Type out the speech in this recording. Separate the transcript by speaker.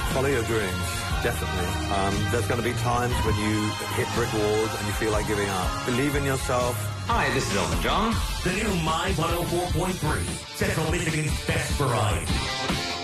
Speaker 1: Follow your dreams, definitely. There's going to be times when you hit brick walls and you feel like giving up. Believe in yourself.
Speaker 2: Hi, this is Elton John.
Speaker 3: The new My 104.3, Central Michigan's best variety.